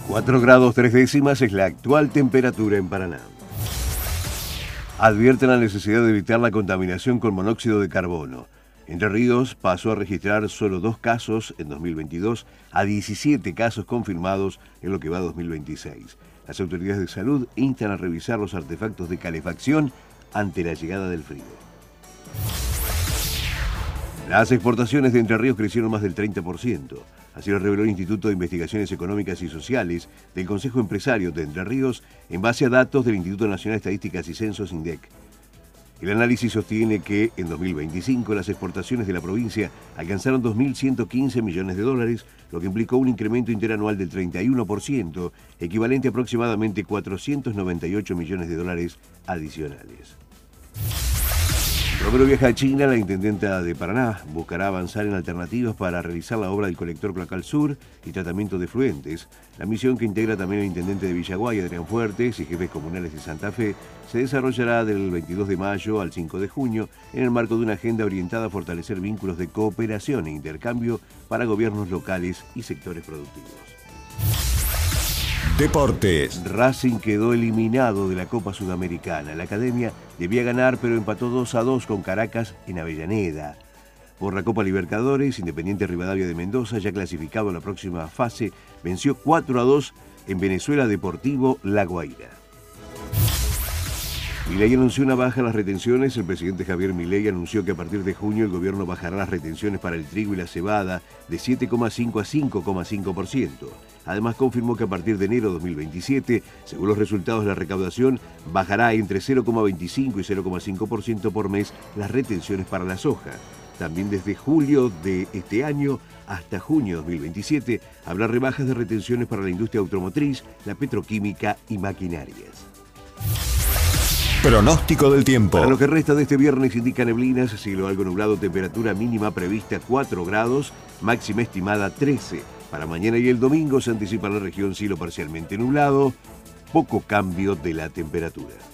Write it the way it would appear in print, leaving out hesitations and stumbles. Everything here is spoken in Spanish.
4 grados 3 décimas es la actual temperatura en Paraná. Advierten la necesidad de evitar la contaminación con monóxido de carbono. Entre Ríos pasó a registrar solo 2 casos en 2022 a 17 casos confirmados en lo que va 2026. Las autoridades de salud instan a revisar los artefactos de calefacción ante la llegada del frío. Las exportaciones de Entre Ríos crecieron más del 30%. Así lo reveló el Instituto de Investigaciones Económicas y Sociales del Consejo Empresario de Entre Ríos en base a datos del Instituto Nacional de Estadísticas y Censos INDEC. El análisis sostiene que en 2025 las exportaciones de la provincia alcanzaron 2.115 millones de dólares, lo que implicó un incremento interanual del 31%, equivalente a aproximadamente 498 millones de dólares adicionales. Romero viaja a China. La intendenta de Paraná buscará avanzar en alternativas para realizar la obra del colector cloacal sur y tratamiento de efluentes. La misión, que integra también el intendente de Villaguay, Adrián Fuertes, y jefes comunales de Santa Fe, se desarrollará del 22 de mayo al 5 de junio en el marco de una agenda orientada a fortalecer vínculos de cooperación e intercambio para gobiernos locales y sectores productivos. Deportes. Racing quedó eliminado de la Copa Sudamericana. La academia debía ganar, pero empató 2-2 con Caracas en Avellaneda. Por la Copa Libertadores, Independiente Rivadavia de Mendoza, ya clasificado a la próxima fase, venció 4-2 en Venezuela Deportivo La Guaira. Milei anunció una baja en las retenciones. El presidente Javier Milei anunció que a partir de junio el gobierno bajará las retenciones para el trigo y la cebada de 7,5 a 5,5%. Además, confirmó que a partir de enero de 2027, según los resultados de la recaudación, bajará entre 0,25 y 0,5% por mes las retenciones para la soja. También desde julio de este año hasta junio de 2027 habrá rebajas de retenciones para la industria automotriz, la petroquímica y maquinarias. Pronóstico del tiempo. Para lo que resta de este viernes indica neblinas, cielo algo nublado, temperatura mínima prevista 4 grados, máxima estimada 13. Para mañana y el domingo se anticipa en la región cielo parcialmente nublado, poco cambio de la temperatura.